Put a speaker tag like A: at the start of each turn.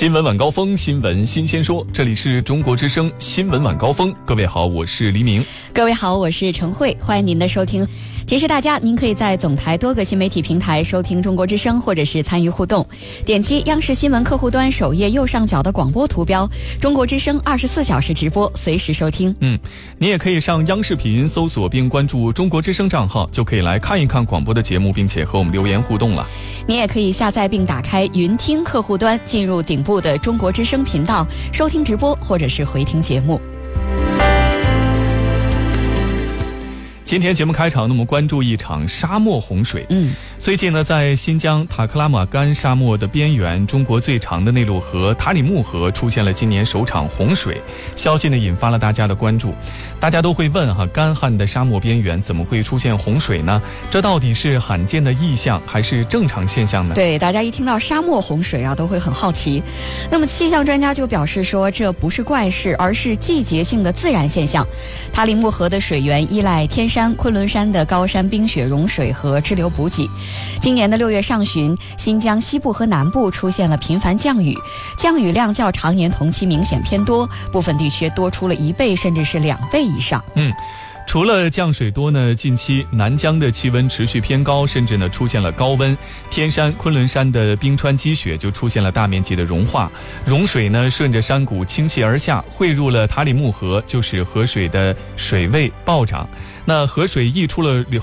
A: 新闻晚高峰，新闻新鲜说，这里是中国之声新闻晚高峰。各位好，我是黎明。
B: 各位好，我是陈慧，欢迎您的收听。提示大家，您可以在总台多个新媒体平台收听中国之声，或者是参与互动。点击央视新闻客户端首页右上角的广播图标，中国之声24小时直播，随时收听。
A: 你也可以上央视频搜索并关注中国之声账号，就可以来看一看广播的节目，并且和我们留言互动了。
B: 你也可以下载并打开云听客户端，进入顶部的中国之声频道，收听直播或者是回听节目。
A: 今天节目开场，我们关注一场沙漠洪水。最近呢，在新疆塔克拉玛干沙漠的边缘，中国最长的内陆河塔里木河出现了今年首场洪水，消息呢引发了大家的关注。大家都会问干旱的沙漠边缘怎么会出现洪水呢？这到底是罕见的异象还是正常现象呢？
B: 对，大家一听到沙漠洪水都会很好奇。那么气象专家就表示说，这不是怪事，而是季节性的自然现象。塔里木河的水源依赖天山、昆仑山的高山冰雪融水和支流补给。今年的6月上旬，新疆西部和南部出现了频繁降雨，降雨量较常年同期明显偏多，部分地区多出了1倍甚至是2倍以上。
A: 除了降水多呢，近期南疆的气温持续偏高，甚至呢出现了高温。天山、昆仑山的冰川积雪就出现了大面积的融化，融水呢顺着山谷倾泻而下，汇入了塔里木河，就使河水的水位暴涨。那河水溢出了